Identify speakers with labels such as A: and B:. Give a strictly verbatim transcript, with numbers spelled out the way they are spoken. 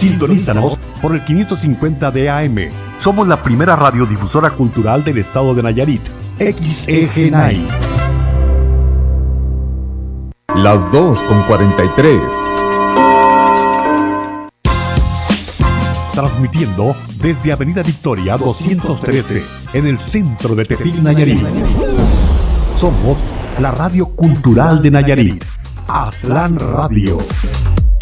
A: Sintonízanos por el quinientos cincuenta de A M. Somos la primera radiodifusora cultural del estado de Nayarit. X E G N A I.
B: Las dos con cuarenta y tres.
A: Transmitiendo desde Avenida Victoria doscientos trece, en el centro de Tepic, Nayarit. Somos la radio cultural de Nayarit. Aztlán Radio.